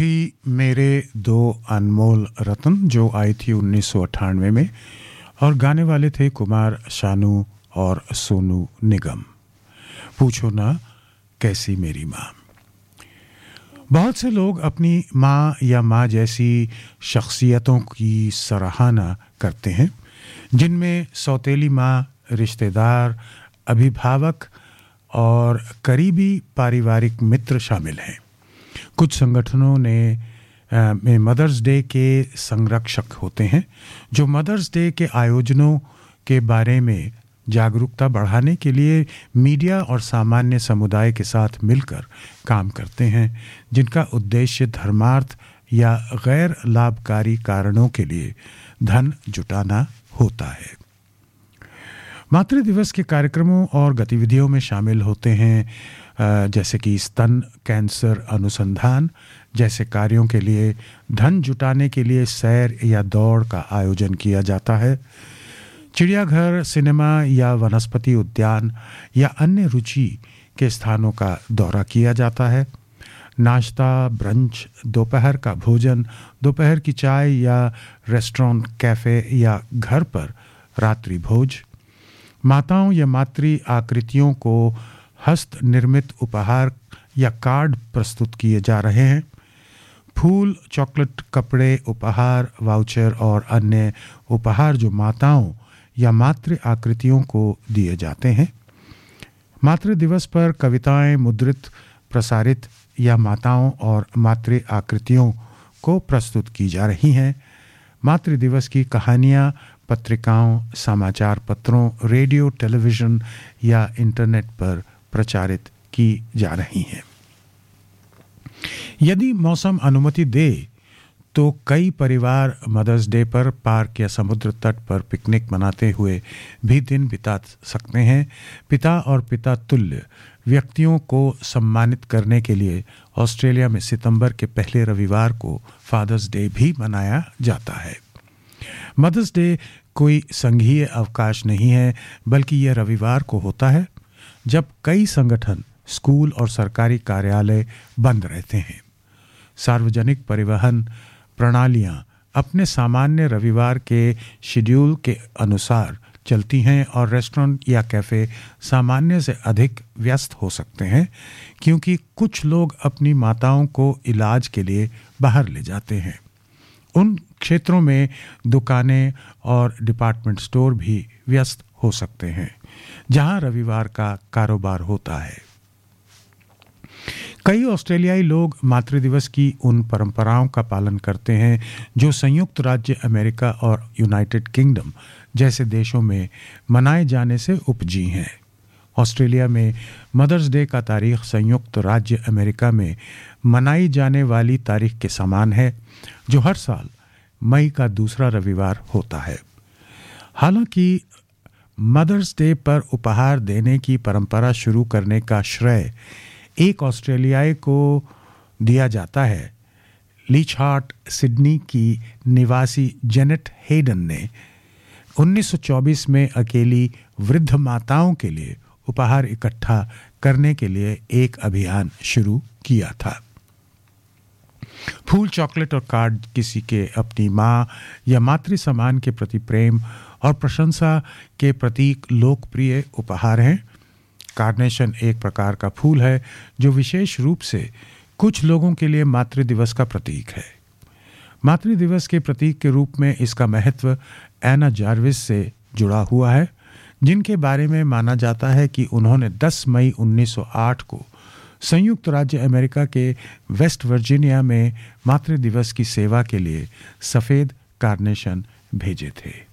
भी मेरे दो अनमोल रत्न जो आई थी 1998 में और गाने वाले थे कुमार शानू और सोनू निगम। पूछो ना कैसी मेरी माँ। बहुत से लोग अपनी माँ या माँ जैसी शख्सियतों की सराहना करते हैं जिनमें सौतेली माँ, रिश्तेदार, अभिभावक और करीबी पारिवारिक मित्र शामिल हैं। कुछ संगठनों में मदर्स डे के संरक्षक होते हैं जो मदर्स डे के आयोजनों के बारे में जागरूकता बढ़ाने के लिए मीडिया और सामान्य समुदाय के साथ मिलकर काम करते हैं, जिनका उद्देश्य धर्मार्थ या गैर लाभकारी कारणों के लिए धन जुटाना होता है। मातृ दिवस के कार्यक्रमों और गतिविधियों में शामिल होते हैं जैसे कि स्तन कैंसर अनुसंधान जैसे कार्यों के लिए धन जुटाने के लिए सैर या दौड़ का आयोजन किया जाता है। चिड़ियाघर, सिनेमा या वनस्पति उद्यान या अन्य रुचि के स्थानों का दौरा किया जाता है। नाश्ता, ब्रंच, दोपहर का भोजन, दोपहर की चाय या रेस्टोरेंट, कैफ़े या घर पर रात्रि भोज। माताओं या मातृ आकृतियों को हस्त निर्मित उपहार या कार्ड प्रस्तुत किए जा रहे हैं। फूल, चॉकलेट, कपड़े, उपहार, वाउचर और अन्य उपहार जो माताओं या मातृ आकृतियों को दिए जाते हैं। मातृ दिवस पर कविताएं मुद्रित, प्रसारित या माताओं और मातृ आकृतियों को प्रस्तुत की जा रही हैं। मातृ दिवस की कहानियां पत्रिकाओं, समाचार पत्रों, रेडियो, टेलीविज़न या इंटरनेट पर प्रचारित की जा रही हैं। यदि मौसम अनुमति दे तो कई परिवार मदर्स डे पर पार्क या समुद्र तट पर पिकनिक मनाते हुए भी दिन बिता सकते हैं। पिता और पिता तुल्य व्यक्तियों को सम्मानित करने के लिए ऑस्ट्रेलिया में सितंबर के पहले रविवार को फादर्स डे भी मनाया जाता है। मदर्स डे कोई संघीय अवकाश नहीं है, बल्कि यह रविवार को होता है जब कई संगठन, स्कूल और सरकारी कार्यालय बंद रहते हैं। सार्वजनिक परिवहन प्रणालियां अपने सामान्य रविवार के शेड्यूल के अनुसार चलती हैं और रेस्टोरेंट या कैफ़े सामान्य से अधिक व्यस्त हो सकते हैं क्योंकि कुछ लोग अपनी माताओं को इलाज के लिए बाहर ले जाते हैं। उन क्षेत्रों में दुकानें और डिपार्टमेंट स्टोर भी व्यस्त हो सकते हैं जहां रविवार का कारोबार होता है। कई ऑस्ट्रेलियाई लोग मातृ दिवस की उन परंपराओं का पालन करते हैं जो संयुक्त राज्य अमेरिका और यूनाइटेड किंगडम जैसे देशों में मनाए जाने से उपजी हैं। ऑस्ट्रेलिया में मदर्स डे का तारीख संयुक्त राज्य अमेरिका में मनाई जाने वाली तारीख के समान है, जो हर साल मई का दूसरा रविवार होता है। हालांकि मदर्स डे पर उपहार देने की परंपरा शुरू करने का श्रेय एक ऑस्ट्रेलियाई को दिया जाता है। लीचहार्ट, सिडनी की निवासी जेनेट हेडन ने 1924 में अकेली वृद्ध माताओं के लिए उपहार इकट्ठा करने के लिए एक अभियान शुरू किया था। फूल, चॉकलेट और कार्ड किसी के अपनी माँ या मातृ सम्मान के प्रति प्रेम और प्रशंसा के प्रतीक लोकप्रिय उपहार हैं। कार्नेशन एक प्रकार का फूल है जो विशेष रूप से कुछ लोगों के लिए मातृ दिवस का प्रतीक है। मातृ दिवस के प्रतीक के रूप में इसका महत्व एना जार्विस से जुड़ा हुआ है, जिनके बारे में माना जाता है कि उन्होंने 10 मई 1908 को संयुक्त राज्य अमेरिका के वेस्ट वर्जीनिया में मातृ दिवस की सेवा के लिए सफ़ेद कार्नेशन भेजे थे।